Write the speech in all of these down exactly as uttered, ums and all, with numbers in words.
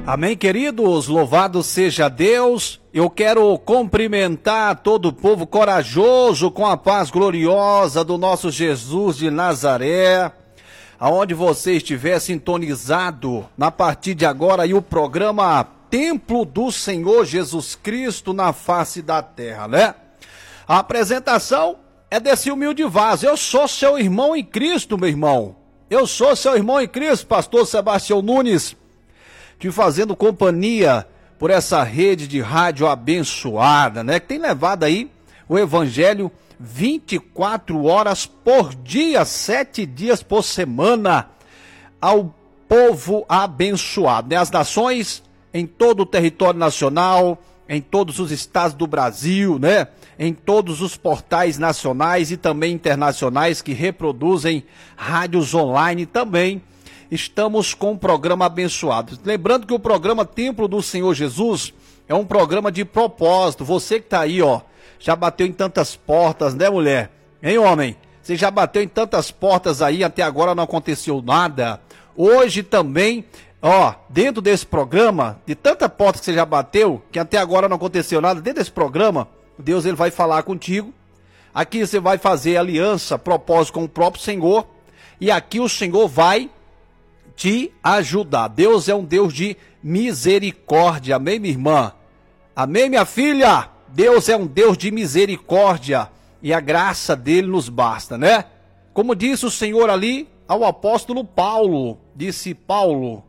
Amém, queridos? Louvado seja Deus. Eu quero cumprimentar todo o povo corajoso com a paz gloriosa do nosso Jesus de Nazaré. Aonde você estiver sintonizado, na partir de agora, aí o programa Templo do Senhor Jesus Cristo na face da terra, né? A apresentação é desse humilde vaso. Eu sou seu irmão em Cristo, meu irmão. Eu sou seu irmão em Cristo, pastor Sebastião Nunes, te fazendo companhia por essa rede de rádio abençoada, né? Que tem levado aí o evangelho vinte e quatro horas por dia, sete dias por semana, ao povo abençoado, né? As nações em todo o território nacional, em todos os estados do Brasil, né? Em todos os portais nacionais e também internacionais que reproduzem rádios online também. Estamos com um programa abençoado. Lembrando que o programa Templo do Senhor Jesus é um programa de propósito. Você que está aí, ó, já bateu em tantas portas, né, mulher? Hein, homem? Você já bateu em tantas portas aí, até agora não aconteceu nada. Hoje também, ó, dentro desse programa, de tanta porta que você já bateu, que até agora não aconteceu nada, dentro desse programa, Deus ele vai falar contigo. Aqui você vai fazer aliança, propósito com o próprio Senhor. E aqui o Senhor vai te ajudar. Deus é um Deus de misericórdia. Amém, minha irmã? Amém, minha filha? Deus é um Deus de misericórdia. E a graça dele nos basta, né? Como disse o Senhor ali ao apóstolo Paulo. Disse Paulo: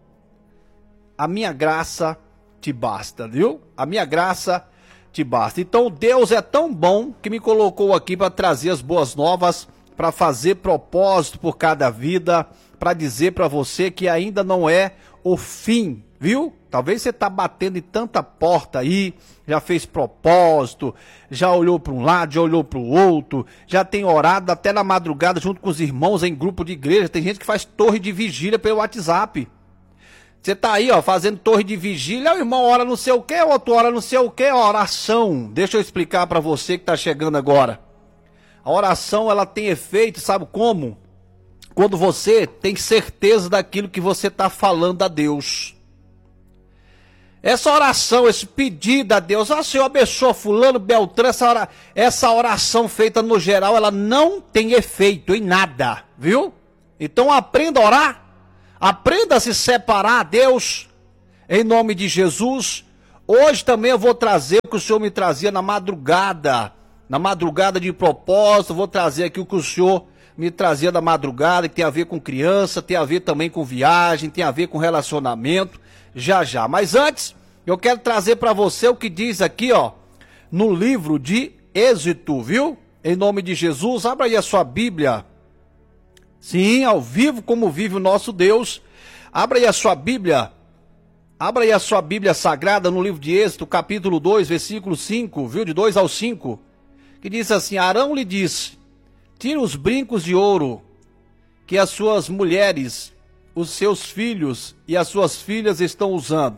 a minha graça te basta, viu? A minha graça te basta. Então Deus é tão bom que me colocou aqui para trazer as boas novas, para fazer propósito por cada vida, para dizer para você que ainda não é o fim, viu? Talvez você tá batendo em tanta porta aí, já fez propósito, já olhou para um lado, já olhou para o outro, já tem orado até na madrugada junto com os irmãos em grupo de igreja. Tem gente que faz torre de vigília pelo WhatsApp. Você tá aí, ó, fazendo torre de vigília, o irmão ora não sei o que, o outro ora não sei o que, oração. Deixa eu explicar para você que tá chegando agora. A oração, ela tem efeito, sabe como? Quando você tem certeza daquilo que você está falando a Deus. Essa oração, esse pedido a Deus, ah, Senhor, abençoa fulano, beltrano, essa, ora, essa oração feita no geral, ela não tem efeito em nada, viu? Então aprenda a orar, aprenda a se separar a Deus, em nome de Jesus. Hoje também eu vou trazer o que o Senhor me trazia na madrugada, na madrugada de propósito. Vou trazer aqui o que o Senhor me trazia da madrugada, que tem a ver com criança, tem a ver também com viagem, tem a ver com relacionamento, já já. Mas antes, eu quero trazer para você o que diz aqui, ó, no livro de Êxodo, viu? Em nome de Jesus, abra aí a sua Bíblia. Sim, ao vivo como vive o nosso Deus. Abra aí a sua Bíblia. Abra aí a sua Bíblia Sagrada no livro de Êxodo, capítulo dois, versículo cinco, viu? De dois ao cinco. Que diz assim: Arão lhe disse: tira os brincos de ouro que as suas mulheres, os seus filhos e as suas filhas estão usando,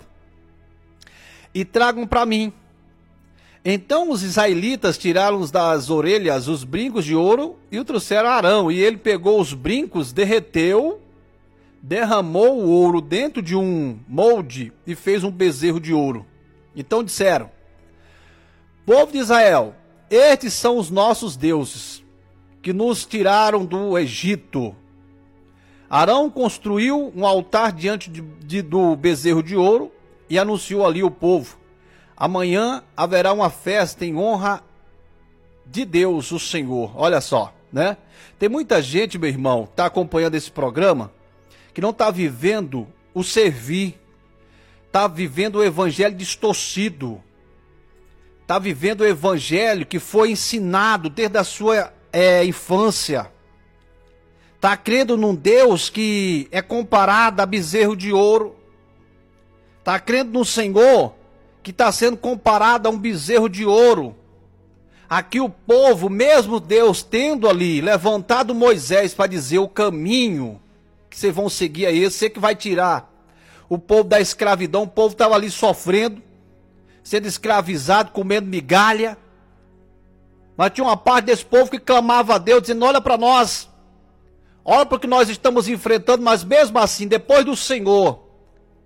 e tragam para mim. Então os israelitas tiraram das orelhas os brincos de ouro e o trouxeram a Arão. E ele pegou os brincos, derreteu, derramou o ouro dentro de um molde e fez um bezerro de ouro. Então disseram: povo de Israel, estes são os nossos deuses, que nos tiraram do Egito. Arão construiu um altar diante de, de, do bezerro de ouro e anunciou ali o povo: amanhã haverá uma festa em honra de Deus, o Senhor. Olha só, né? Tem muita gente, meu irmão, que está acompanhando esse programa, que não está vivendo o servir, está vivendo o evangelho distorcido, está vivendo o evangelho que foi ensinado desde a sua é, infância. Está crendo num Deus que é comparado a bezerro de ouro. Está crendo no Senhor que está sendo comparado a um bezerro de ouro. Aqui o povo, mesmo Deus tendo ali levantado Moisés para dizer o caminho que vocês vão seguir aí, você que vai tirar o povo da escravidão. O povo estava ali sofrendo, sendo escravizado, comendo migalha. Mas tinha uma parte desse povo que clamava a Deus, dizendo: olha para nós, olha para o que nós estamos enfrentando. Mas mesmo assim, depois do Senhor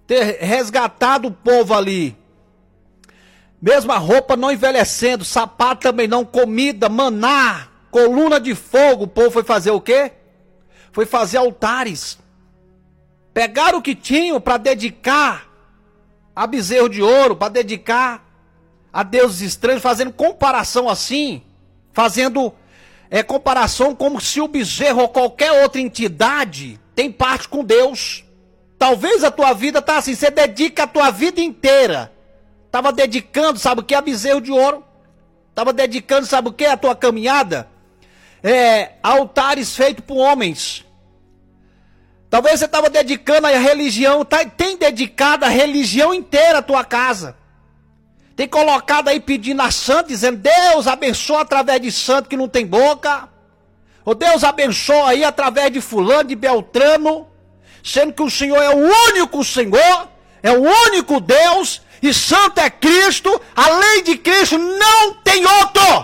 ter resgatado o povo ali. Mesmo a roupa não envelhecendo, sapato também não, comida, maná, coluna de fogo. O povo foi fazer o quê? Foi fazer altares. Pegaram o que tinham para dedicar a bezerro de ouro, para dedicar a deuses estranhos, fazendo comparação assim, fazendo é, comparação como se o bezerro ou qualquer outra entidade tem parte com Deus. Talvez a tua vida tá assim, você dedica a tua vida inteira. Estava dedicando, sabe o que? A bezerro de ouro. Estava dedicando, sabe o que? A tua caminhada. É, altares feitos por homens. Talvez você estava dedicando a religião, tá, tem dedicado a religião inteira a tua casa. Tem colocado aí pedindo a santo, dizendo, Deus abençoa através de santo que não tem boca. Ou Deus abençoa aí através de fulano, de Beltrano. Sendo que o Senhor é o único Senhor, é o único Deus, e santo é Cristo, além de Cristo não tem outro.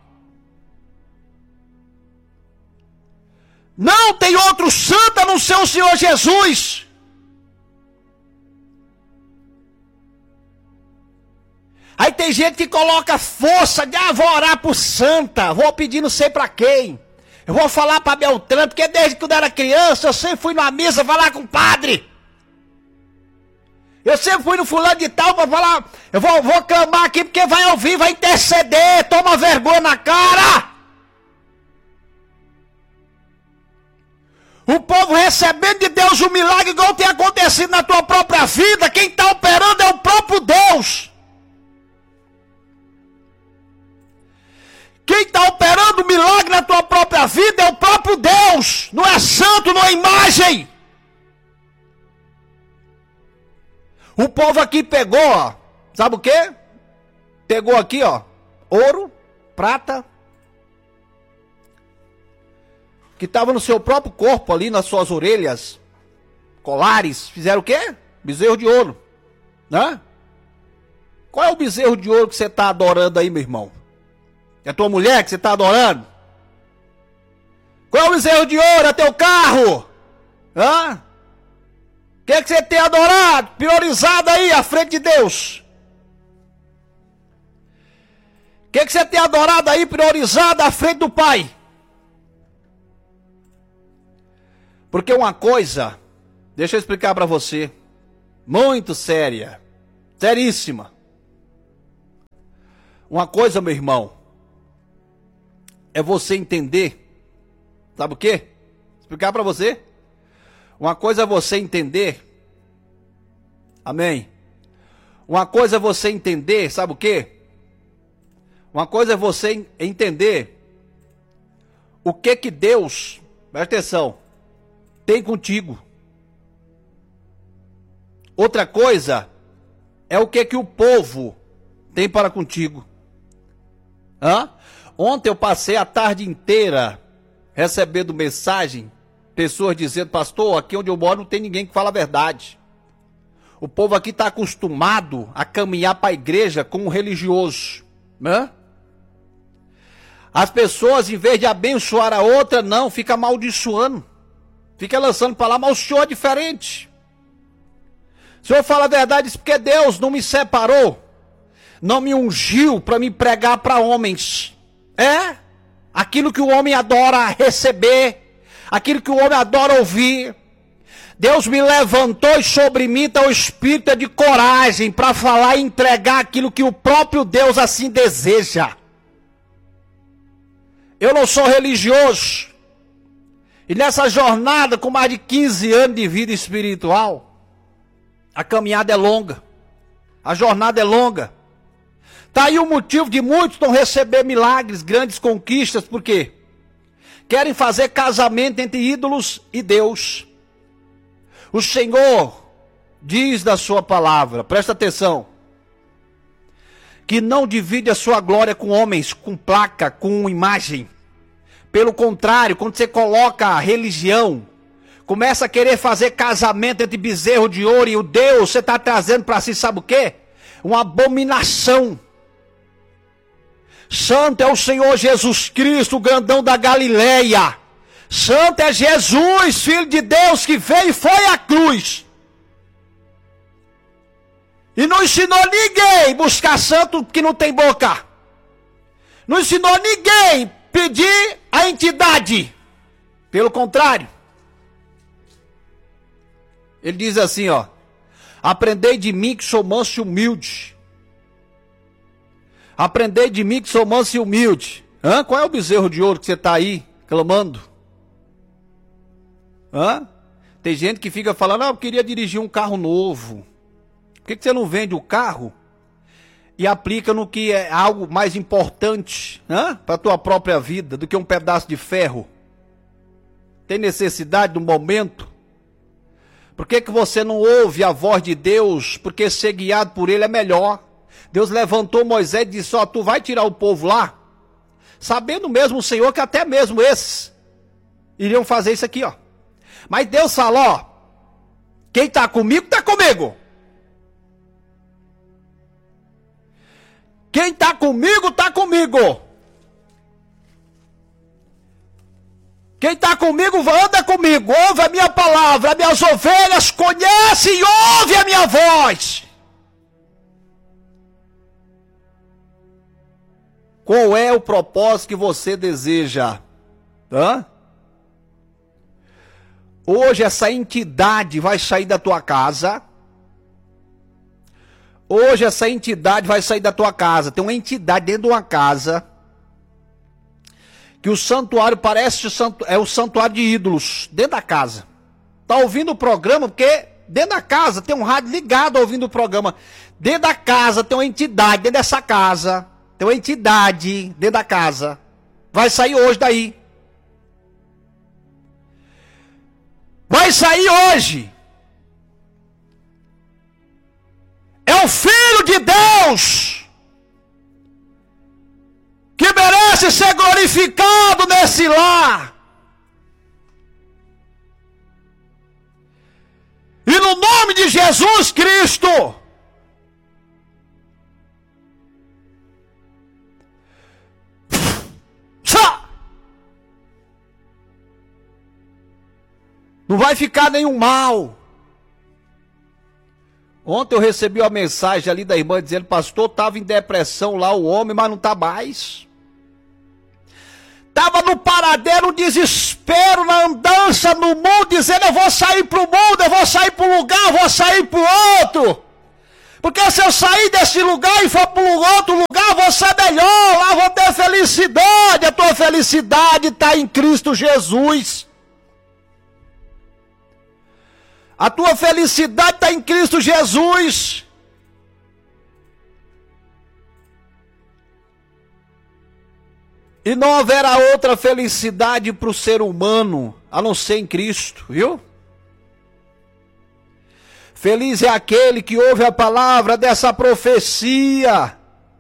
Não tem outro santo a não ser o Senhor Jesus. Aí tem gente que coloca força de, ah, vou orar por santa, vou pedir não sei pra quem. Eu vou falar para Beltrano, porque desde que eu era criança, eu sempre fui numa missa falar com o padre. Eu sempre fui no fulano de tal para falar, eu vou, vou clamar aqui porque vai ouvir, vai interceder, toma vergonha na cara. O povo recebendo de Deus um milagre igual tem acontecido na tua própria vida, quem está operando é o próprio Deus. Quem está operando milagre na tua própria vida é o próprio Deus. Não é santo, não é imagem. O povo aqui pegou, ó, sabe o quê? Pegou aqui, ó, ouro, prata, que estava no seu próprio corpo ali, nas suas orelhas, colares. Fizeram o quê? Bezerro de ouro, né? Qual é o bezerro de ouro que você está adorando aí, meu irmão? É tua mulher que você está adorando? Qual é o bezerro de ouro? É teu carro? Hã? O que é que você tem adorado? Priorizado aí à frente de Deus? O que é que você tem adorado aí? Priorizado à frente do Pai? Porque uma coisa, deixa eu explicar para você, muito séria, seríssima. Uma coisa, meu irmão, é você entender, sabe o quê? Explicar para você. Uma coisa é você entender, amém? Uma coisa é você entender, sabe o quê? Uma coisa é você entender o que que Deus, presta atenção, tem contigo. Outra coisa é o que que o povo tem para contigo. Hã? Ontem eu passei a tarde inteira recebendo mensagem, pessoas dizendo, pastor, aqui onde eu moro não tem ninguém que fala a verdade. O povo aqui está acostumado a caminhar para a igreja como um religioso. Né? As pessoas, em vez de abençoar a outra, não, fica amaldiçoando. Fica lançando para lá, mas o Senhor é diferente. O Senhor fala a verdade, porque Deus não me separou, não me ungiu para me pregar para homens. É aquilo que o homem adora receber, aquilo que o homem adora ouvir. Deus me levantou e sobre mim está o espírito de coragem para falar e entregar aquilo que o próprio Deus assim deseja. Eu não sou religioso. E nessa jornada com mais de quinze anos de vida espiritual, a caminhada é longa. A jornada é longa. Está aí o motivo de muitos não receber milagres, grandes conquistas, por quê? Querem fazer casamento entre ídolos e Deus. O Senhor diz da sua palavra, presta atenção, que não divide a sua glória com homens, com placa, com imagem. Pelo contrário, quando você coloca a religião, começa a querer fazer casamento entre bezerro de ouro e o Deus, você está trazendo para si, sabe o quê? Uma abominação. Santo é o Senhor Jesus Cristo, o grandão da Galileia. Santo é Jesus, Filho de Deus, que veio e foi à cruz. E não ensinou ninguém buscar santo que não tem boca. Não ensinou ninguém pedir a entidade. Pelo contrário. Ele diz assim, ó. Aprendei de mim que sou manso e humilde. Aprendei de mim que sou manso e humilde. Hã? Qual é o bezerro de ouro que você está aí clamando? Hã? Tem gente que fica falando, ah, eu queria dirigir um carro novo. Por que, que você não vende o carro e aplica no que é algo mais importante para a tua própria vida do que um pedaço de ferro? Tem necessidade do momento? Por que, que você não ouve a voz de Deus? Porque ser guiado por Ele é melhor. Deus levantou Moisés e disse, ó, tu vai tirar o povo lá, sabendo mesmo o Senhor que até mesmo esses iriam fazer isso aqui, ó. Mas Deus falou, ó, quem está comigo, está comigo. Quem está comigo, está comigo. Quem está comigo, anda comigo, ouve a minha palavra, as minhas ovelhas conhecem e ouve a minha voz. Qual é o propósito que você deseja? Hã? Hoje essa entidade vai sair da tua casa. Hoje essa entidade vai sair da tua casa. Tem uma entidade dentro de uma casa que o santuário parece é o santuário de ídolos, dentro da casa. Tá ouvindo o programa porque dentro da casa tem um rádio ligado ouvindo o programa. Dentro da casa tem uma entidade, dentro dessa casa tem uma entidade dentro da casa. Vai sair hoje daí. Vai sair hoje. É o Filho de Deus que merece ser glorificado nesse lar. E no nome de Jesus Cristo, não vai ficar nenhum mal. Ontem eu recebi uma mensagem ali da irmã dizendo, pastor, estava em depressão lá o homem, mas não está mais. Estava no paradeiro, desespero, na andança no mundo, dizendo, eu vou sair para o mundo, eu vou sair para um lugar, eu vou sair para o outro. Porque se eu sair desse lugar e for para um outro lugar, eu vou ser melhor, lá vou ter felicidade. A tua felicidade está em Cristo Jesus. A tua felicidade está em Cristo Jesus. E não haverá outra felicidade para o ser humano, a não ser em Cristo, viu? Feliz é aquele que ouve a palavra dessa profecia.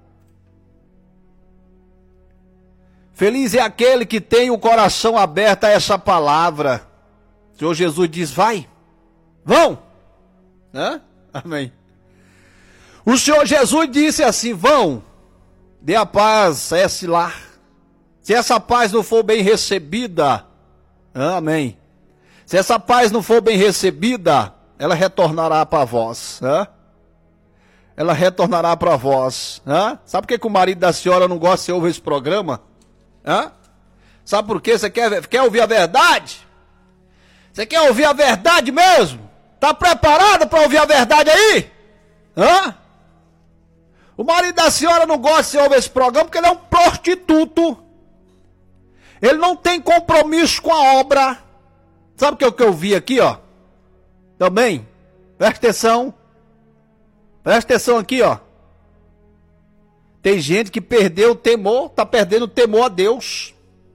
Feliz é aquele que tem o coração aberto a essa palavra. O Senhor Jesus diz, vai. Vão! Hã? Amém. O Senhor Jesus disse assim, vão, dê a paz a esse lar. Se essa paz não for bem recebida, amém. Se essa paz não for bem recebida, ela retornará para vós. Hã? Ela retornará para vós. Hã? Sabe por que, que o marido da senhora não gosta de você ouvir esse programa? Hã? Sabe por quê? Você quer, quer ouvir a verdade? Você quer ouvir a verdade mesmo? Está preparado para ouvir a verdade aí? Hã? O marido da senhora não gosta de ouvir esse programa porque ele é um prostituto. Ele não tem compromisso com a obra. Sabe o que, que eu vi aqui, ó? Também. Presta atenção. Presta atenção aqui, ó. Tem gente que perdeu o temor, está perdendo o temor a Deus.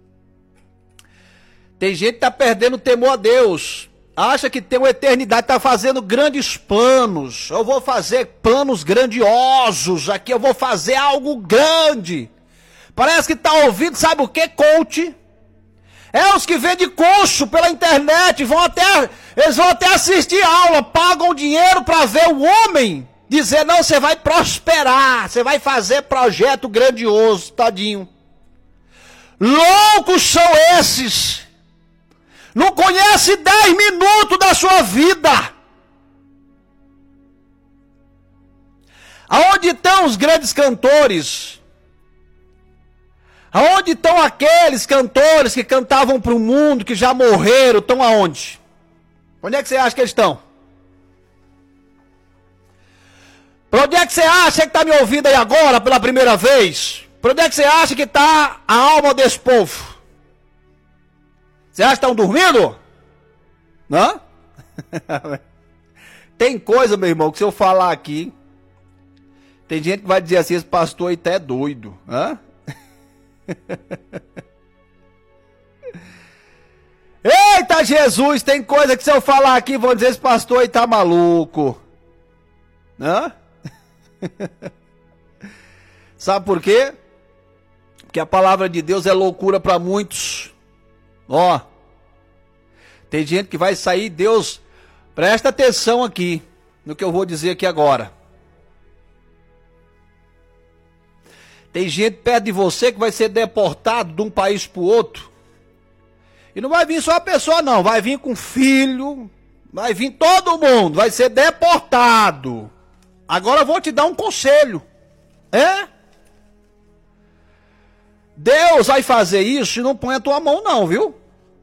Tem gente que está perdendo o temor a Deus. Acha que tem uma eternidade, está fazendo grandes planos. Eu vou fazer planos grandiosos aqui, eu vou fazer algo grande. Parece que está ouvindo, sabe o que? Coach. É os que vendem curso pela internet, vão até, eles vão até assistir aula, pagam dinheiro para ver o homem dizer, não, você vai prosperar, você vai fazer projeto grandioso, tadinho. Loucos são esses. Não conhece dez minutos da sua vida. Aonde estão os grandes cantores? Aonde estão aqueles cantores que cantavam para o mundo, que já morreram? Estão aonde? Onde é que você acha que eles estão? Para onde é que você acha que está me ouvindo aí agora pela primeira vez? Para onde é que você acha que está a alma desse povo? Você acha que estão dormindo? Não? Tem coisa, meu irmão, que se eu falar aqui, tem gente que vai dizer assim, esse pastor aí até é doido. Hã? Eita Jesus, tem coisa que se eu falar aqui, vão dizer, esse pastor aí tá maluco. Hã? Sabe por quê? Porque a palavra de Deus é loucura para muitos. Ó, tem gente que vai sair, Deus, presta atenção aqui, no que eu vou dizer aqui agora. Tem gente perto de você que vai ser deportado de um país para o outro. E não vai vir só a pessoa não, vai vir com filho, vai vir todo mundo, vai ser deportado. Agora eu vou te dar um conselho. É? Deus vai fazer isso e não põe a tua mão não, viu?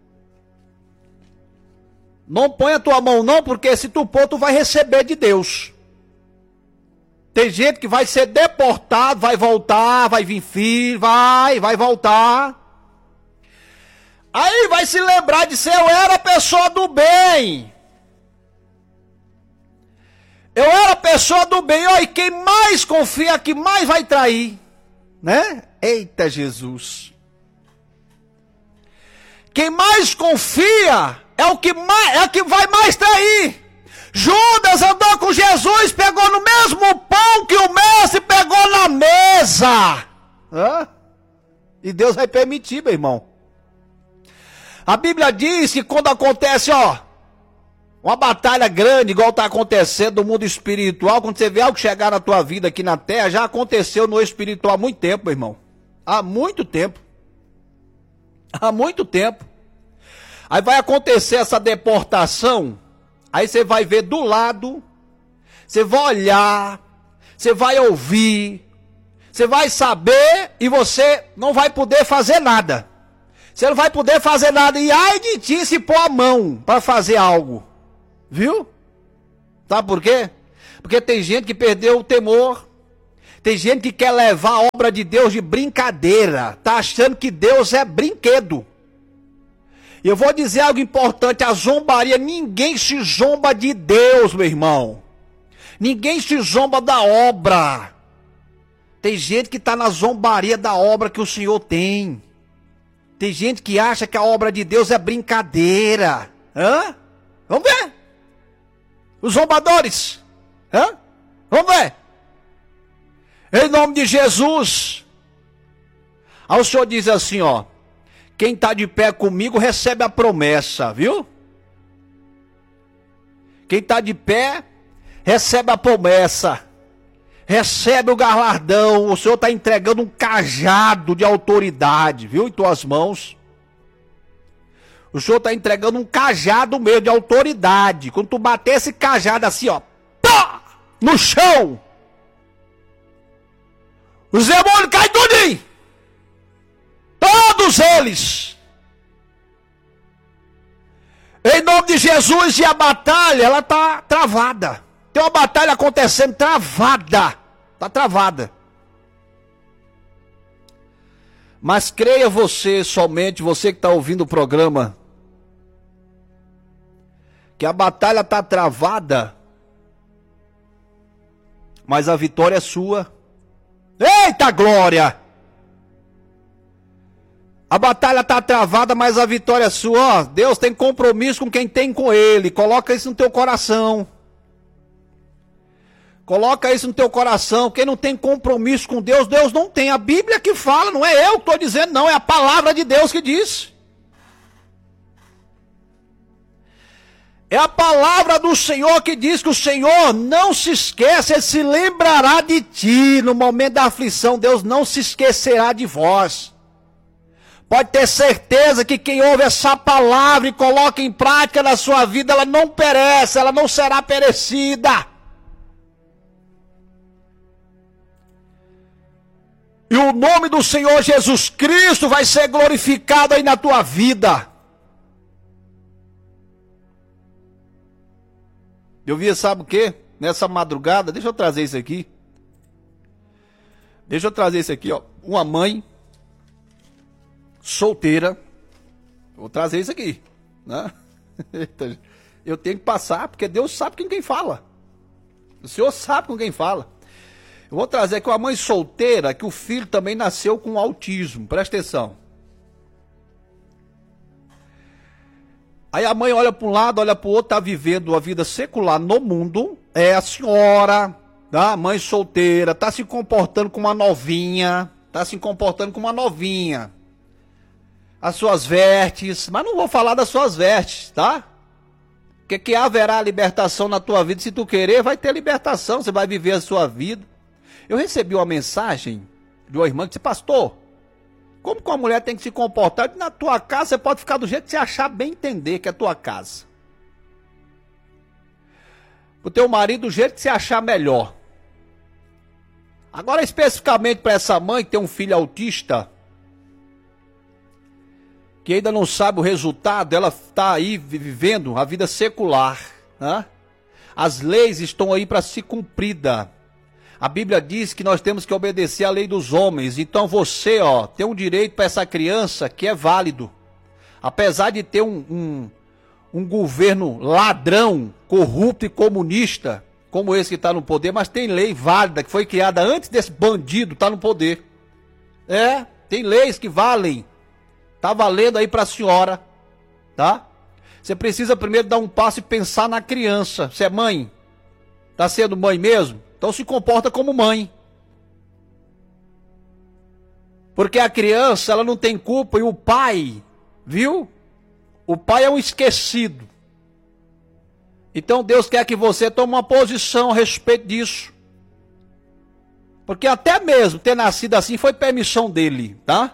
Não põe a tua mão não, porque se tu pôr, tu vai receber de Deus. Tem gente que vai ser deportado, vai voltar, vai vir filho, vai, vai voltar. Aí vai se lembrar de ser, eu era pessoa do bem. Eu era pessoa do bem, ó, e quem mais confia, que mais vai trair, né? Eita Jesus. Quem mais confia é o que, mais, é o que vai mais trair. Judas andou com Jesus, pegou no mesmo pão que o mestre pegou na mesa. Hã? E Deus vai permitir, meu irmão. A Bíblia diz que quando acontece, ó, uma batalha grande, igual está acontecendo no mundo espiritual, quando você vê algo chegar na tua vida aqui na terra, já aconteceu no espiritual há muito tempo, meu irmão. Há muito tempo. Há muito tempo. Aí vai acontecer essa deportação. Aí você vai ver do lado, você vai olhar, você vai ouvir, você vai saber e você não vai poder fazer nada. Você não vai poder fazer nada e ai de ti se pôr a mão para fazer algo. Viu? Sabe por quê? Porque tem gente que perdeu o temor. Tem gente que quer levar a obra de Deus de brincadeira. Tá achando que Deus é brinquedo. E eu vou dizer algo importante, a zombaria, ninguém se zomba de Deus, meu irmão. Ninguém se zomba da obra. Tem gente que está na zombaria da obra que o Senhor tem. Tem gente que acha que a obra de Deus é brincadeira. Hã? Vamos ver. Os zombadores. Hã? Vamos ver. Em nome de Jesus. Aí o Senhor diz assim, ó. Quem está de pé comigo recebe a promessa, viu? Quem está de pé recebe a promessa. Recebe o galardão. O Senhor está entregando um cajado de autoridade, viu? Em tuas mãos. O Senhor está entregando um cajado mesmo de autoridade. Quando tu bater esse cajado assim, ó. Pá! No chão. Os demônios caem tudinho. Todos eles. Em nome de Jesus, e a batalha, ela está travada. Tem uma batalha acontecendo travada. Está travada. Mas creia você somente, você que está ouvindo o programa, que a batalha está travada, mas a vitória é sua. Eita glória! A batalha está travada, mas a vitória é sua. Ó, Deus tem compromisso com quem tem com Ele. Coloca isso no teu coração. Coloca isso no teu coração. Quem não tem compromisso com Deus, Deus não tem. A Bíblia que fala, não é eu que estou dizendo, não. É a palavra de Deus que diz. É a palavra do Senhor que diz que o Senhor não se esquece, Ele se lembrará de ti. No momento da aflição, Deus não se esquecerá de vós. Pode ter certeza que quem ouve essa palavra e coloca em prática na sua vida, ela não perece, ela não será perecida. E o nome do Senhor Jesus Cristo vai ser glorificado aí na tua vida. Eu vi, sabe o quê? Nessa madrugada, deixa eu trazer isso aqui. Deixa eu trazer isso aqui, ó. Uma mãe solteira. Vou trazer isso aqui, né? Eu tenho que passar, porque Deus sabe com quem fala. O Senhor sabe com quem fala. Eu vou trazer aqui uma mãe solteira, que o filho também nasceu com autismo. Presta atenção. Aí a mãe olha para um lado, olha para o outro, está vivendo a vida secular no mundo. É a senhora, tá? Mãe solteira, está se comportando como uma novinha. Está se comportando como uma novinha. As suas vestes, mas não vou falar das suas vestes, tá? Porque que haverá libertação na tua vida, se tu querer, vai ter libertação, você vai viver a sua vida. Eu recebi uma mensagem de uma irmã que disse, pastor, como que uma mulher tem que se comportar? Na tua casa você pode ficar do jeito que você achar bem entender que é a tua casa. O teu marido do jeito que você achar melhor. Agora especificamente para essa mãe que tem um filho autista, que ainda não sabe o resultado, ela está aí vivendo a vida secular, né? As leis estão aí para ser cumprida. A Bíblia diz que nós temos que obedecer à lei dos homens. Então você, ó, tem um direito para essa criança que é válido. Apesar de ter um, um, um governo ladrão, corrupto e comunista, como esse que está no poder, mas tem lei válida que foi criada antes desse bandido estar no poder. É, tem leis que valem. Tá valendo aí para a senhora, tá? Você precisa primeiro dar um passo e pensar na criança. Você é mãe? Tá sendo mãe mesmo? Então se comporta como mãe. Porque a criança, ela não tem culpa e o pai, viu? O pai é um esquecido. Então Deus quer que você tome uma posição a respeito disso. Porque até mesmo ter nascido assim foi permissão dele, tá?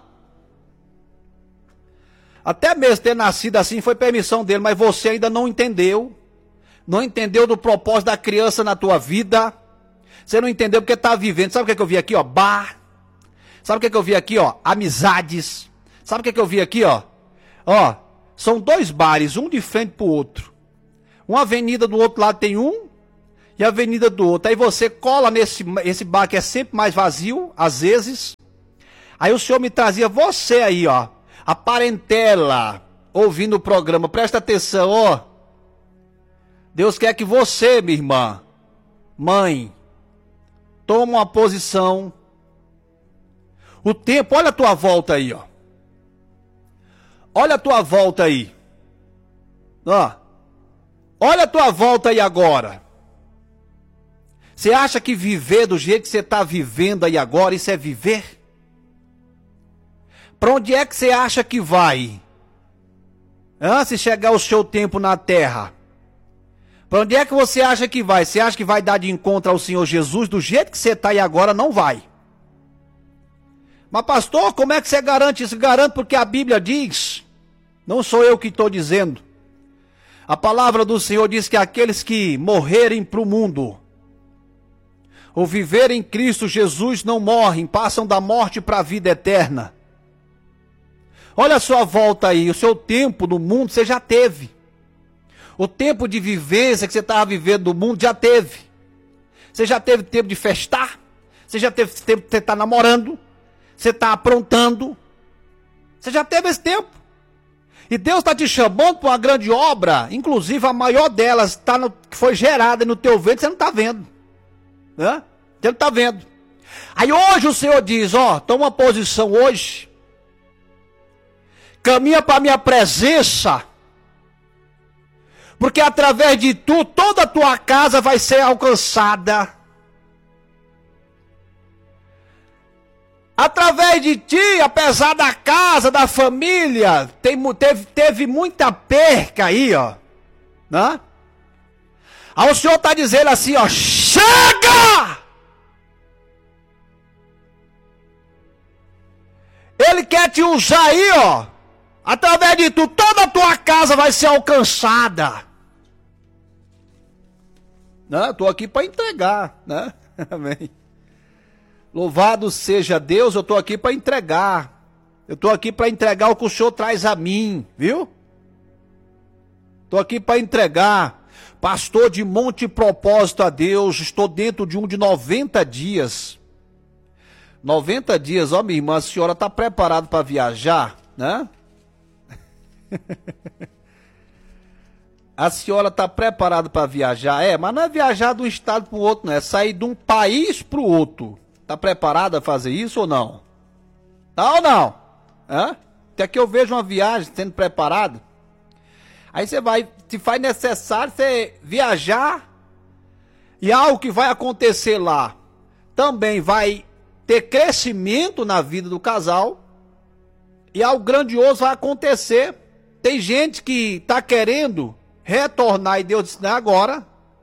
Até mesmo ter nascido assim foi permissão dele, mas você ainda não entendeu. Não entendeu do propósito da criança na tua vida. Você não entendeu porque está vivendo. Sabe o que, é que eu vi aqui, ó? Bar. Sabe o que, é que eu vi aqui, ó? Amizades. Sabe o que, é que eu vi aqui, ó? Ó, são dois bares, um de frente pro outro. Uma avenida do outro lado tem um e a avenida do outro. Aí você cola nesse esse bar que é sempre mais vazio, às vezes. Aí o senhor me trazia você aí, ó. A parentela, ouvindo o programa, presta atenção, ó. Deus quer que você, minha irmã, mãe, tome uma posição. O tempo, olha a tua volta aí, ó. Olha a tua volta aí. Ó. Olha a tua volta aí agora. Você acha que viver do jeito que você está vivendo aí agora, isso é viver? Para onde é que você acha que vai? Ah, se chegar o seu tempo na terra. Para onde é que você acha que vai? Você acha que vai dar de encontro ao Senhor Jesus do jeito que você está aí agora? Não vai. Mas pastor, como é que você garante isso? Garanto porque a Bíblia diz, não sou eu que estou dizendo. A palavra do Senhor diz que aqueles que morrerem para o mundo, ou viverem em Cristo Jesus, não morrem, passam da morte para a vida eterna. Olha a sua volta aí, o seu tempo no mundo você já teve. O tempo de vivência que você estava vivendo no mundo já teve. Você já teve tempo de festar, você já teve tempo de você estar namorando, você está aprontando. Você já teve esse tempo. E Deus está te chamando para uma grande obra, inclusive a maior delas tá no, que foi gerada no teu ventre, você não está vendo. Né? Você não está vendo. Aí hoje o Senhor diz, ó, toma uma posição hoje. Caminha para a minha presença. Porque através de tu, toda a tua casa vai ser alcançada. Através de ti, apesar da casa, da família, tem, teve, teve muita perca aí, ó. Né? Aí o Senhor está dizendo assim, ó, chega! Ele quer te usar aí, ó. Através de tu, toda a tua casa vai ser alcançada. Estou aqui para entregar, né? Amém. Louvado seja Deus, eu estou aqui para entregar. Eu estou aqui para entregar o que o Senhor traz a mim, viu? Estou aqui para entregar. Pastor de monte propósito a Deus, estou dentro de um de noventa dias. noventa dias, ó minha irmã, a senhora está preparada para viajar, né? A senhora está preparada para viajar? É, mas não é viajar de um estado para o outro, não. É sair de um país para o outro. Está preparada a fazer isso ou não? Tá ou não? Hã? Até que eu vejo uma viagem sendo preparada. Aí você vai, se faz necessário você viajar. E algo que vai acontecer lá também vai ter crescimento na vida do casal. E algo grandioso vai acontecer. Tem gente que está querendo retornar e Deus disse, não é agora.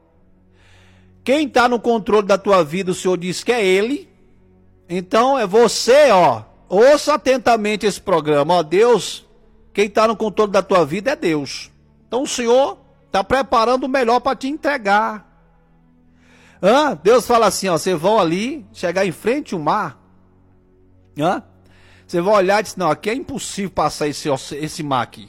Quem está no controle da tua vida, o Senhor diz que é Ele. Então é você, ó. Ouça atentamente esse programa, ó. Deus, quem está no controle da tua vida é Deus. Então o Senhor está preparando o melhor para te entregar. Hã? Deus fala assim, ó. Vocês vão ali, chegar em frente ao mar. Hã? Você vai olhar e diz, não, aqui é impossível passar esse, esse mar aqui.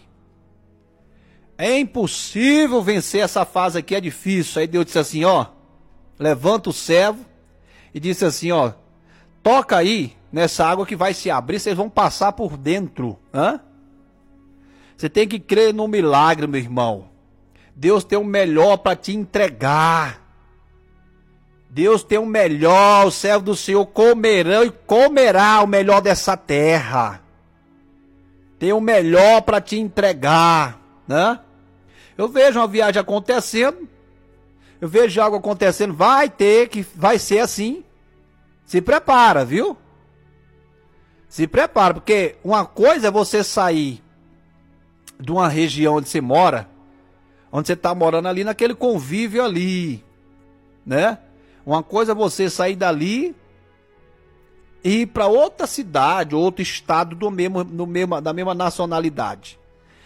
É impossível vencer essa fase aqui, é difícil. Aí Deus disse assim, ó, levanta o servo e disse assim, ó, toca aí nessa água que vai se abrir, vocês vão passar por dentro. Hã? Você tem que crer no milagre, meu irmão. Deus tem o melhor para te entregar. Deus tem o melhor, o servo do Senhor comerão e comerá o melhor dessa terra. Tem o melhor para te entregar, né? Eu vejo uma viagem acontecendo, eu vejo algo acontecendo, vai ter que, vai ser assim. Se prepara, viu? Se prepara, porque uma coisa é você sair de uma região onde você mora, onde você está morando ali, naquele convívio ali, né? Uma coisa é você sair dali e ir para outra cidade, outro estado do mesmo, do mesmo, da mesma nacionalidade.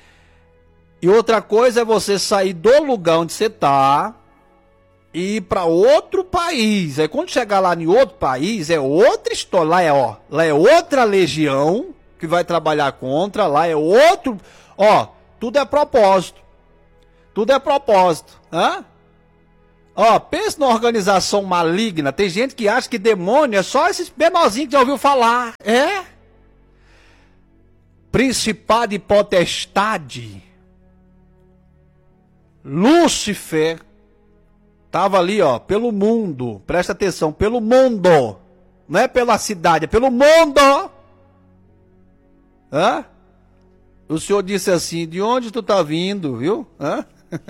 E outra coisa é você sair do lugar onde você está e ir para outro país. Aí quando chegar lá em outro país, é outra história. Lá é, ó, lá é outra legião que vai trabalhar contra, lá é outro... Ó, tudo é propósito. Tudo é propósito. Hã? Ó, pensa numa organização maligna. Tem gente que acha que demônio é só esses menorzinhos que já ouviu falar. É? Principado e potestade. Lúcifer estava ali, ó, pelo mundo. Presta atenção, pelo mundo. Não é pela cidade, é pelo mundo. Hã? O Senhor disse assim, de onde tu tá vindo, viu? Hã?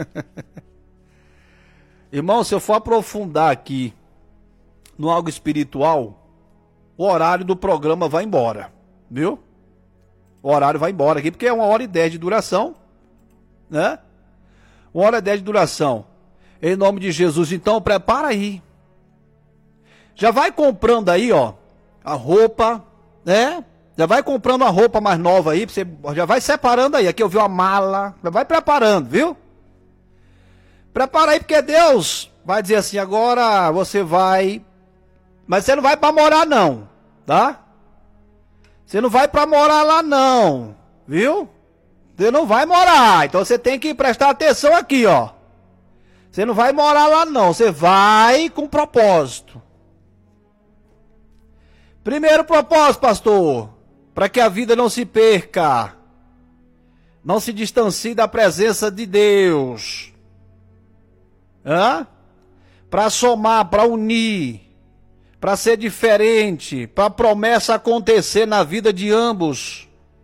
Irmão, se eu for aprofundar aqui no algo espiritual, o horário do programa vai embora, viu? O horário vai embora aqui, porque é uma hora e dez de duração, né? Uma hora e dez de duração. Em nome de Jesus, então, prepara aí. Já vai comprando aí, ó, a roupa, né? Já vai comprando a roupa mais nova aí, você já vai separando aí. Aqui eu vi uma mala, já vai preparando, viu? Prepara aí, porque Deus vai dizer assim, agora você vai... Mas você não vai para morar não, tá? Você não vai para morar lá não, viu? Você não vai morar, então você tem que prestar atenção aqui, ó. Você não vai morar lá não, você vai com propósito. Primeiro propósito, pastor, para que a vida não se perca, não se distancie da presença de Deus. Hã? Para somar, para unir, para ser diferente, para a promessa acontecer na vida de ambos.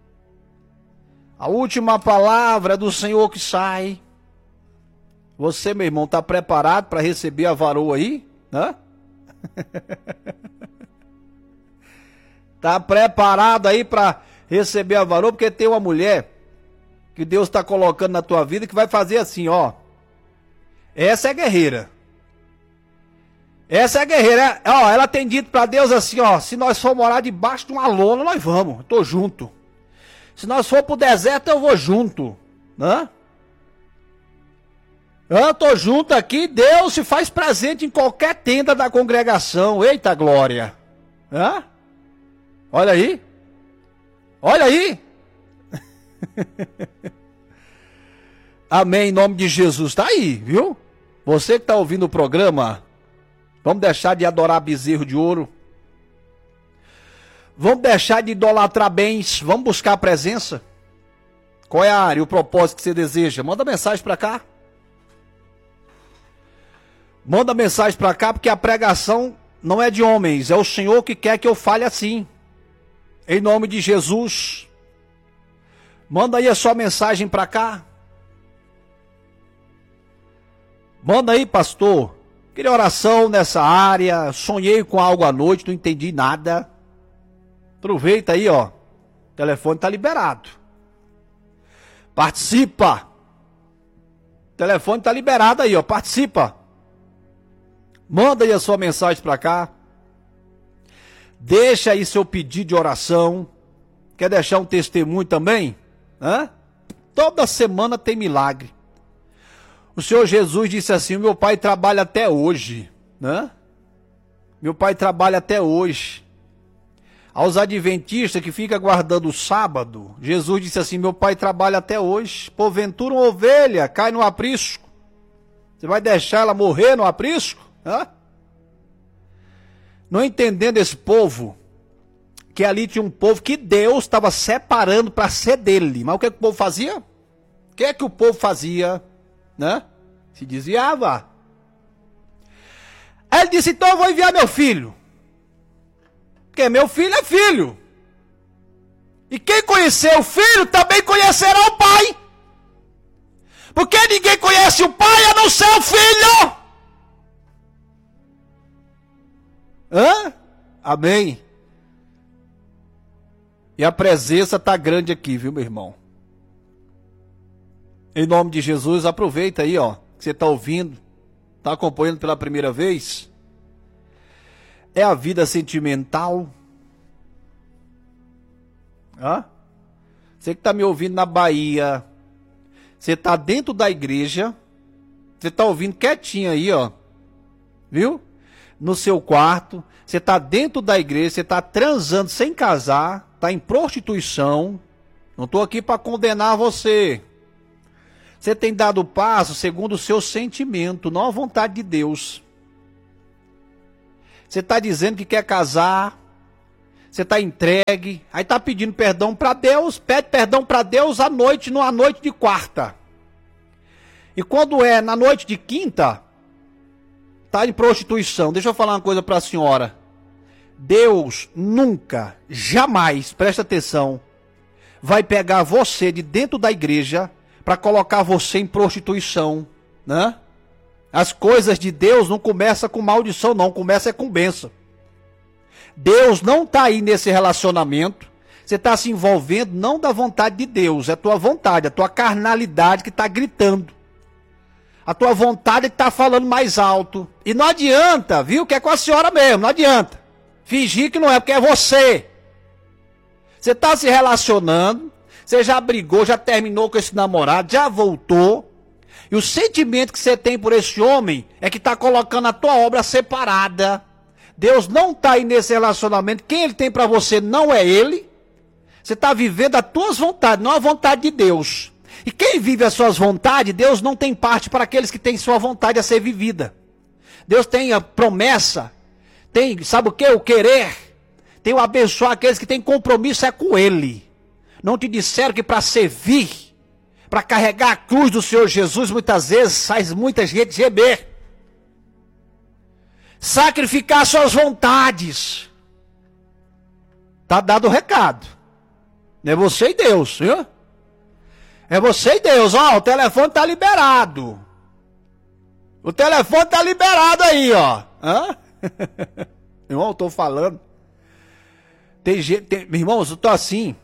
A última palavra é do Senhor que sai. Você, meu irmão, está preparado para receber a varoa aí? Hã? Está preparado aí para receber a varoa? Porque tem uma mulher que Deus está colocando na tua vida que vai fazer assim, ó. Essa é guerreira. Essa é guerreira. Ó, ela tem dito para Deus assim, ó. Se nós for morar debaixo de uma lona, nós vamos. Eu tô junto. Se nós for pro deserto, eu vou junto. Hã? Eu tô junto aqui. Deus se faz presente em qualquer tenda da congregação. Eita glória. Hã? Olha aí. Olha aí. Amém, em nome de Jesus. Tá aí, viu? Você que tá ouvindo o programa, vamos deixar de adorar bezerro de ouro. Vamos deixar de idolatrar bens. Vamos buscar a presença. Qual é a área, o propósito que você deseja? Manda mensagem para cá. Manda mensagem para cá, porque a pregação não é de homens. É o Senhor que quer que eu fale assim. Em nome de Jesus. Manda aí a sua mensagem para cá. Manda aí, pastor. Queria oração nessa área. Sonhei com algo à noite, não entendi nada. Aproveita aí, ó. O telefone tá liberado. Participa. O telefone tá liberado aí, ó. Participa. Manda aí a sua mensagem para cá. Deixa aí seu pedido de oração. Quer deixar um testemunho também? Hã? Toda semana tem milagre. O Senhor Jesus disse assim: o meu pai trabalha até hoje, né? Meu pai trabalha até hoje. Aos adventistas que ficam guardando o sábado, Jesus disse assim: meu pai trabalha até hoje. Porventura uma ovelha cai no aprisco, você vai deixar ela morrer no aprisco? Hã? Não entendendo esse povo, que ali tinha um povo que Deus estava separando para ser dele. Mas o que, que o povo fazia? O que é que o povo fazia? Né? Se desviava. Aí ele disse: então eu vou enviar meu filho. Porque meu filho é filho. E quem conhecer o filho também conhecerá o pai. Porque ninguém conhece o pai a não ser o filho. Hã? Amém. E a presença está grande aqui, viu, meu irmão? Em nome de Jesus, aproveita aí, ó, que você está ouvindo, está acompanhando pela primeira vez. É a vida sentimental. Hã? Você que está me ouvindo na Bahia, você está dentro da igreja, você está ouvindo quietinho aí, ó, viu? No seu quarto, você está dentro da igreja, você está transando sem casar, está em prostituição. Não estou aqui para condenar você. Você tem dado passo segundo o seu sentimento, não a vontade de Deus. Você está dizendo que quer casar, você está entregue, aí está pedindo perdão para Deus, pede perdão para Deus à noite, numa noite de quarta. E quando é na noite de quinta, está em prostituição. Deixa eu falar uma coisa para a senhora. Deus nunca, jamais, presta atenção, vai pegar você de dentro da igreja para colocar você em prostituição, né? As coisas de Deus não começam com maldição, não, começa é com bênção. Deus não está aí nesse relacionamento, você está se envolvendo não da vontade de Deus, é a tua vontade, a tua carnalidade que está gritando. A tua vontade que está falando mais alto. E não adianta, viu, que é com a senhora mesmo, não adianta. Fingir que não é, porque é você. Você está se relacionando, você já brigou, já terminou com esse namorado, já voltou. E o sentimento que você tem por esse homem é que está colocando a tua obra separada. Deus não está aí nesse relacionamento. Quem ele tem para você não é ele. Você está vivendo as tuas vontades, não a vontade de Deus. E quem vive as suas vontades, Deus não tem parte para aqueles que têm sua vontade a ser vivida. Deus tem a promessa, tem, sabe o que? O querer. Tem o abençoar aqueles que têm compromisso é com ele. Não te disseram que para servir, para carregar a cruz do Senhor Jesus, muitas vezes faz muita gente gemer. Sacrificar suas vontades. Tá dado o recado. É você e Deus, viu? É você e Deus. Ó, o telefone tá liberado. O telefone tá liberado aí, ó. Hã? Irmão, eu tô falando. Tem gente, tem, irmãos, eu tô assim.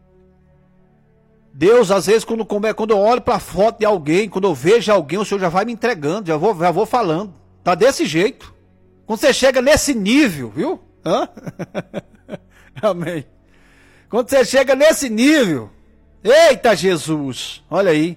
Deus, às vezes, quando, quando eu olho para a foto de alguém, quando eu vejo alguém, o Senhor já vai me entregando, já vou, já vou falando. Tá desse jeito. Quando você chega nesse nível, viu? Hã? Amém. Quando você chega nesse nível, eita Jesus, olha aí.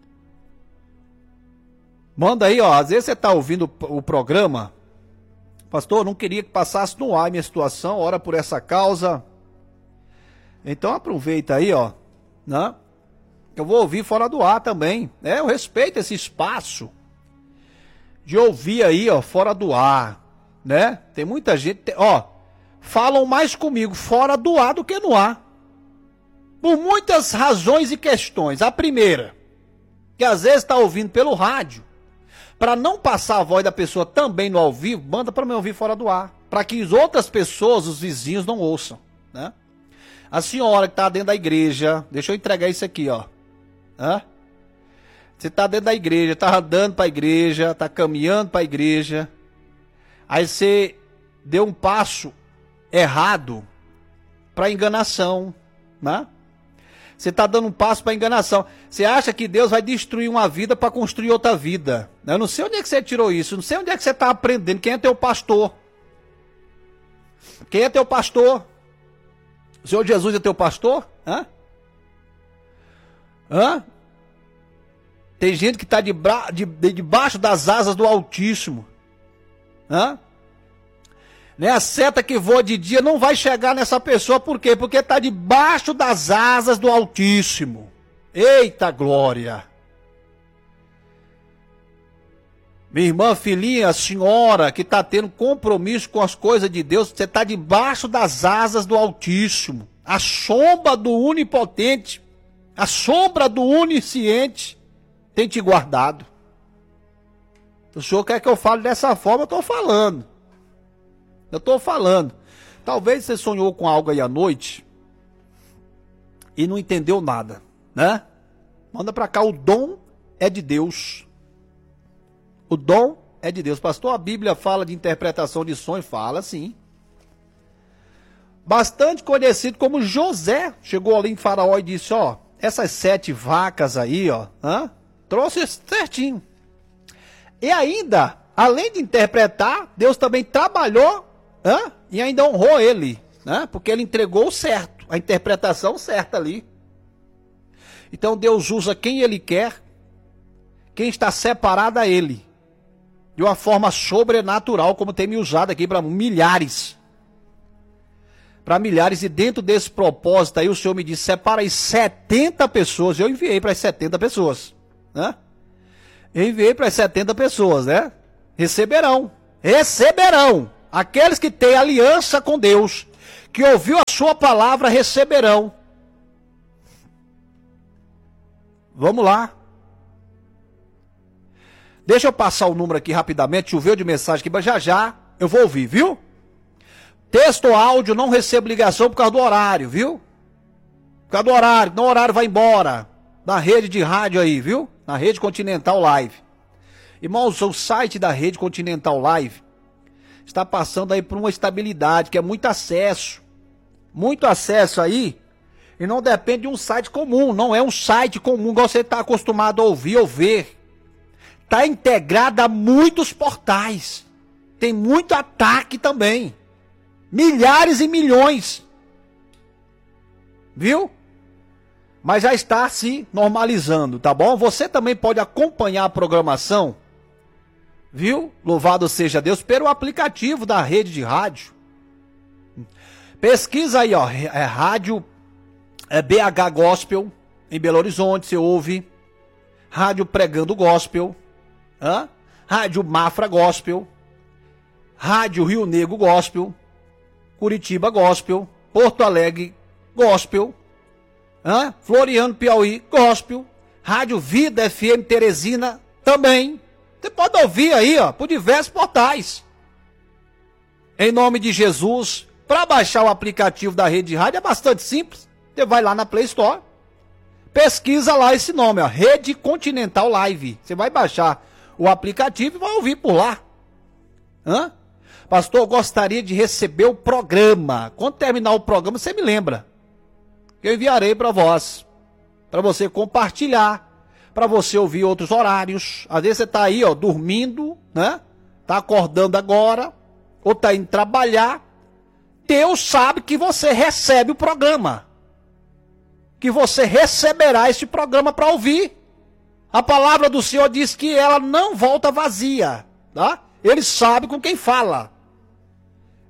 Manda aí, ó, às vezes você tá ouvindo o programa, Pastor, não queria que passasse no ar a minha situação, ora por essa causa. Então aproveita aí, ó, né? Eu vou ouvir fora do ar também, né? Eu respeito esse espaço de ouvir aí, ó, fora do ar, né? Tem muita gente, ó, falam mais comigo fora do ar do que no ar. Por muitas razões e questões. A primeira, que às vezes está ouvindo pelo rádio, para não passar a voz da pessoa também no ao vivo, manda para me ouvir fora do ar, para que as outras pessoas, os vizinhos, não ouçam, né? A senhora que está dentro da igreja, deixa eu entregar isso aqui, ó. Hã? Você está dentro da igreja, está andando para a igreja, está caminhando para a igreja, aí você deu um passo errado para enganação, né? Você está dando um passo para enganação. Você acha que Deus vai destruir uma vida para construir outra vida? Eu não sei onde é que você tirou isso. Não sei onde é que você está aprendendo. Quem é teu pastor? Quem é teu pastor? O Senhor Jesus é teu pastor? Hã? Hã? Tem gente que está de de, de, debaixo das asas do Altíssimo. Hã? Né? A seta que voa de dia não vai chegar nessa pessoa, por quê? Porque está debaixo das asas do Altíssimo. Eita glória! Minha irmã, filhinha, senhora que está tendo compromisso com as coisas de Deus, você está debaixo das asas do Altíssimo. A sombra do Onipotente, a sombra do Onisciente tem te guardado. O senhor quer que eu fale dessa forma? Eu estou falando. Eu estou falando. Talvez você sonhou com algo aí à noite e não entendeu nada, né? Manda para cá, o dom é de Deus. O dom é de Deus. Pastor, a Bíblia fala de interpretação de sonho? Fala sim. Bastante conhecido como José. Chegou ali em Faraó e disse, ó, essas sete vacas aí, ó, hã? Trouxe certinho. E ainda, além de interpretar, Deus também trabalhou, hã? E ainda honrou ele, né? Porque ele entregou o certo, a interpretação certa ali. Então Deus usa quem ele quer, quem está separado a ele, de uma forma sobrenatural, como tem me usado aqui para milhares. Para milhares, e dentro desse propósito aí o Senhor me disse, separa aí setenta pessoas, eu enviei para as setenta pessoas, né? Eu enviei para as setenta pessoas, né? Receberão, receberão, aqueles que têm aliança com Deus, que ouviu a sua palavra, receberão. Vamos lá. Deixa eu passar o número aqui rapidamente, choveu de mensagem aqui, mas já já eu vou ouvir, viu? Texto ou áudio, não recebo ligação por causa do horário, viu? Por causa do horário, não o horário vai embora. Na rede de rádio aí, viu? Na Rede Continental Live. Irmãos, o site da Rede Continental Live está passando aí por uma estabilidade, que é muito acesso. Muito acesso aí, e não depende de um site comum, não é um site comum, igual você está acostumado a ouvir ou ver. Está integrado a muitos portais. Tem muito ataque também. Milhares e milhões. Viu? Mas já está se normalizando, tá bom? Você também pode acompanhar a programação, viu? Louvado seja Deus, pelo aplicativo da rede de rádio. Pesquisa aí, ó, é rádio é B H Gospel, em Belo Horizonte, você ouve. Rádio Pregando Gospel, hã? Rádio Mafra Gospel, Rádio Rio Negro Gospel, Curitiba Gospel, Porto Alegre Gospel, hã? Floriano Piauí Gospel, Rádio Vida F M Teresina também. Você pode ouvir aí, ó, por diversos portais. Em nome de Jesus, para baixar o aplicativo da Rede de Rádio é bastante simples. Você vai lá na Play Store, pesquisa lá esse nome, ó, Rede Continental Live. Você vai baixar o aplicativo e vai ouvir por lá. Hã? Pastor, eu gostaria de receber o programa. Quando terminar o programa, você me lembra. Eu enviarei para vós, para você compartilhar, para você ouvir outros horários. Às vezes você está aí, ó, dormindo, né? Está acordando agora, ou está indo trabalhar. Deus sabe que você recebe o programa, que você receberá este programa para ouvir. A palavra do Senhor diz que ela não volta vazia, tá? Ele sabe com quem fala.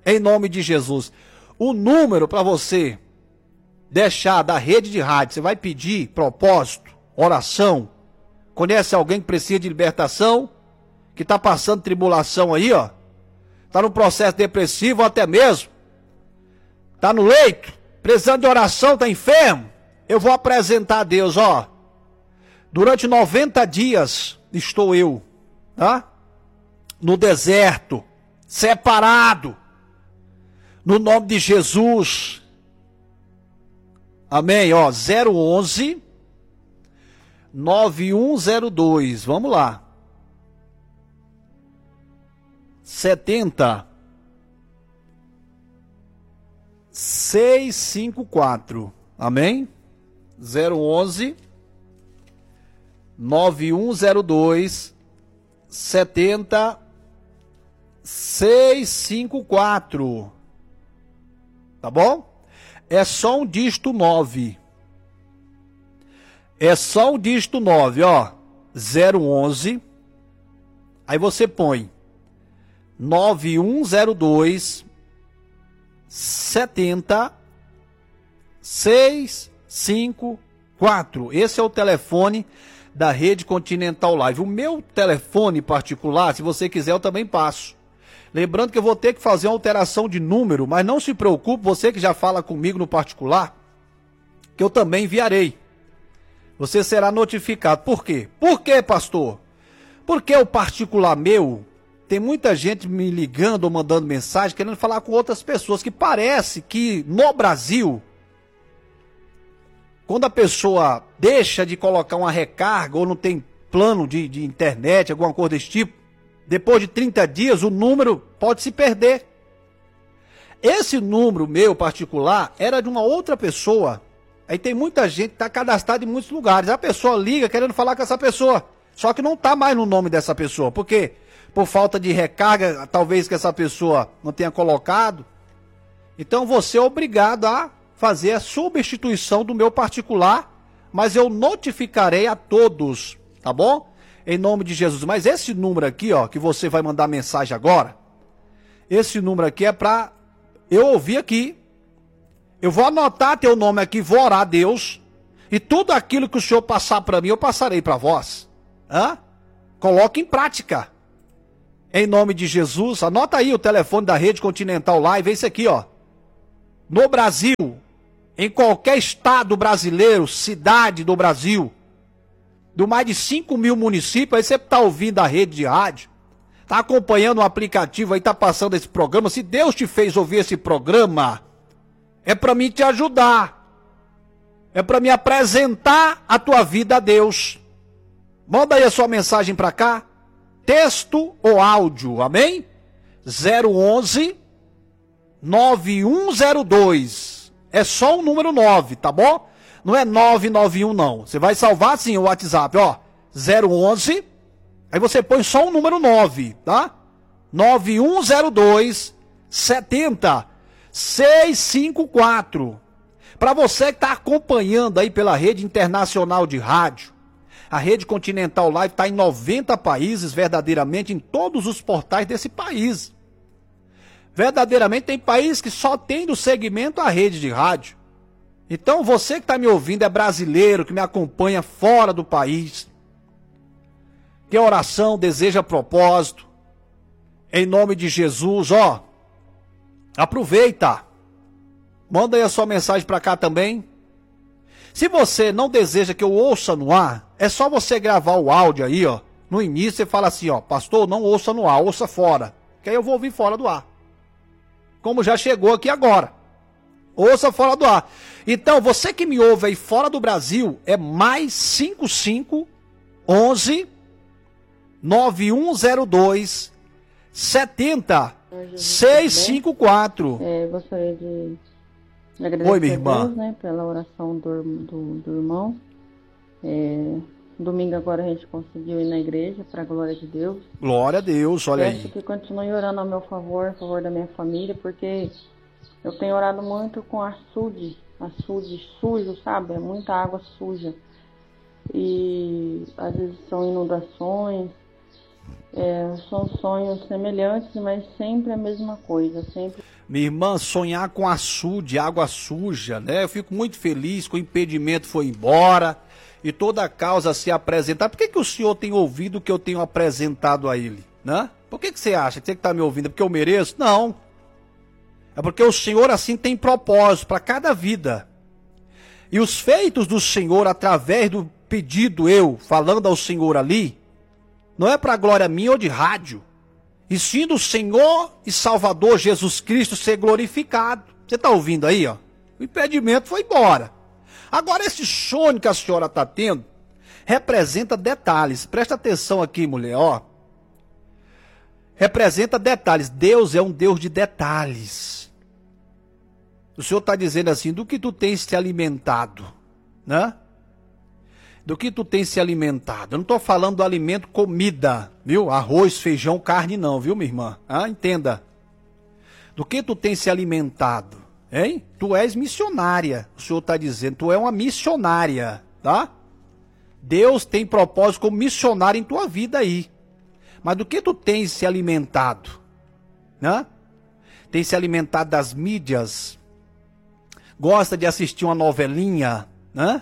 Em nome de Jesus. O número para você deixar da rede de rádio, você vai pedir propósito, oração. Conhece alguém que precisa de libertação? Que está passando tribulação aí, ó? Está no processo depressivo ou até mesmo? Está no leito? Precisando de oração, está enfermo? Eu vou apresentar a Deus, ó. Durante noventa dias estou eu, tá? No deserto, separado. No nome de Jesus. Amém, ó. zero onze nove um zero dois. Vamos lá. setenta seiscentos e cinquenta e quatro. Amém? zero onze nove um zero dois setenta seiscentos e cinquenta e quatro. Tá bom? É só um dígito nove. É só um dígito nove, ó. zero onze. Aí você põe nove um zero dois setenta seiscentos e cinquenta e quatro. Esse é o telefone da Rede Continental Live. O meu telefone particular, se você quiser, eu também passo. Lembrando que eu vou ter que fazer uma alteração de número, mas não se preocupe, você que já fala comigo no particular, que eu também enviarei. Você será notificado. Por quê? Por quê, pastor? Porque o particular meu, tem muita gente me ligando ou mandando mensagem, querendo falar com outras pessoas, que parece que no Brasil, quando a pessoa deixa de colocar uma recarga ou não tem plano de, de internet, alguma coisa desse tipo, depois de trinta dias o número pode se perder. Esse número meu particular era de uma outra pessoa. Aí tem muita gente que está cadastrada em muitos lugares. A pessoa liga querendo falar com essa pessoa, só que não está mais no nome dessa pessoa. Por quê? Por falta de recarga, talvez que essa pessoa não tenha colocado. Então você é obrigado a fazer a substituição do meu particular, mas eu notificarei a todos, tá bom? Em nome de Jesus. Mas esse número aqui, ó, que você vai mandar mensagem agora, esse número aqui é para eu ouvir aqui. Eu vou anotar teu nome aqui, vou orar a Deus, e tudo aquilo que o Senhor passar para mim, eu passarei para vós. Hã? Coloque em prática. Em nome de Jesus, anota aí o telefone da Rede Continental Live, é esse aqui, ó. No Brasil, em qualquer estado brasileiro, cidade do Brasil, do mais de cinco mil municípios, aí você está ouvindo a rede de rádio, está acompanhando o aplicativo, aí está passando esse programa. Se Deus te fez ouvir esse programa, é para mim te ajudar, é para me apresentar a tua vida a Deus. Manda aí a sua mensagem para cá, texto ou áudio, amém? zero onze nove um zero dois, é só o número nove, tá bom? Não é nove nove um não, você vai salvar assim o WhatsApp, ó, zero onze, aí você põe só o número nove, tá? nove um zero dois setenta seiscentos e cinquenta e quatro. Para você que está acompanhando aí pela rede internacional de rádio, a Rede Continental Live está em noventa países, verdadeiramente em todos os portais desse país. Verdadeiramente tem país que só tem do segmento a rede de rádio. Então você que está me ouvindo é brasileiro, que me acompanha fora do país, que a oração deseja propósito, em nome de Jesus, ó, aproveita, manda aí a sua mensagem para cá também. Se você não deseja que eu ouça no ar, é só você gravar o áudio aí, ó, no início você fala assim, ó, pastor, não ouça no ar, ouça fora, que aí eu vou ouvir fora do ar. Como já chegou aqui agora. Ouça fora do ar. Então, você que me ouve aí fora do Brasil, é mais cinco cinco onze nove um zero dois setenta seiscentos e cinquenta e quatro. É, gostaria de agradecer Oi, minha a irmã. Deus, né, pela oração do, do, do irmão. É, domingo agora a gente conseguiu ir na igreja, para a glória de Deus. Glória a Deus, olha Peço aí. que continue orando a meu favor, a favor da minha família, porque eu tenho orado muito com açude, açude sujo, sabe? É muita água suja. E às vezes são inundações. É, são sonhos semelhantes, mas sempre a mesma coisa, sempre. Minha irmã, sonhar com açude, água suja, né? Eu fico muito feliz que o impedimento foi embora e toda a causa se apresentar. Por que que o senhor tem ouvido o que eu tenho apresentado a ele, né? Por que que você acha? Que você que está me ouvindo é porque eu mereço? Não. É porque o Senhor assim tem propósito para cada vida. E os feitos do Senhor através do pedido eu, falando ao Senhor ali, não é para glória minha ou de rádio, e sim do Senhor e Salvador Jesus Cristo ser glorificado. Você está ouvindo aí, ó? O impedimento foi embora. Agora esse sonho que a senhora está tendo representa detalhes. Presta atenção aqui, mulher, ó. Representa detalhes. Deus é um Deus de detalhes. O Senhor está dizendo assim, do que tu tens se alimentado, né? Do que tu tens se alimentado. Eu não estou falando do alimento comida, viu? Arroz, feijão, carne não, viu, minha irmã? Ah, entenda. Do que tu tens se alimentado, hein? Tu és missionária, o Senhor está dizendo. Tu é uma missionária, tá? Deus tem propósito como missionária em tua vida aí. Mas do que tu tens se alimentado, né? Tem se alimentado das mídias? Gosta de assistir uma novelinha, né?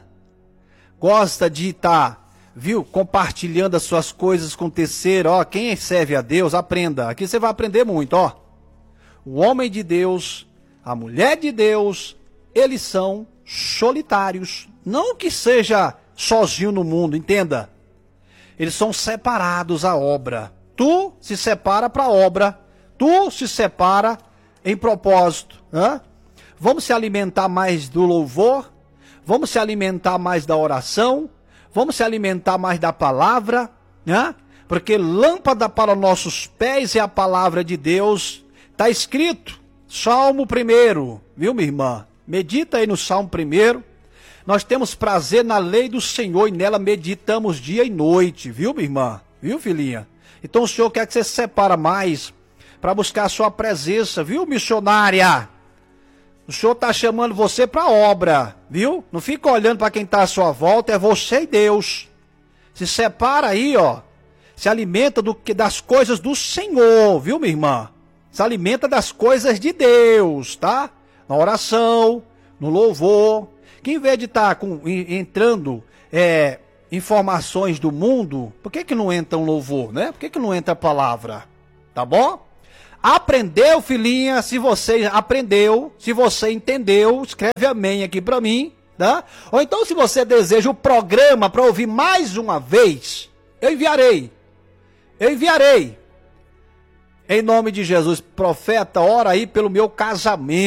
Gosta de estar, tá, viu, compartilhando as suas coisas com o terceiro. Ó, quem serve a Deus, aprenda. Aqui você vai aprender muito, ó. O homem de Deus, a mulher de Deus, eles são solitários. Não que seja sozinho no mundo, entenda. Eles são separados à obra. Tu se separa para a obra. Tu se separa em propósito, né? Vamos se alimentar mais do louvor, vamos se alimentar mais da oração, vamos se alimentar mais da palavra, né? Porque lâmpada para nossos pés é a palavra de Deus. Está escrito, Salmo primeiro, viu, minha irmã? Medita aí no Salmo primeiro. Nós temos prazer na lei do Senhor e nela meditamos dia e noite, viu, minha irmã? Viu, filhinha? Então o Senhor quer que você se separa mais para buscar a sua presença, viu, missionária? O Senhor está chamando você para a obra, viu? Não fica olhando para quem está à sua volta, é você e Deus. Se separa aí, ó. Se alimenta do, das coisas do Senhor, viu, minha irmã? Se alimenta das coisas de Deus, tá? Na oração, no louvor. Que em vez de estar tá entrando é, informações do mundo, por que que não entra um louvor, né? Por que que não entra a palavra? Tá bom? Aprendeu, filhinha? Se você aprendeu, se você entendeu, escreve amém aqui para mim, tá? Ou então se você deseja o programa para ouvir mais uma vez, eu enviarei. Eu enviarei. Em nome de Jesus, profeta, ora aí pelo meu casamento.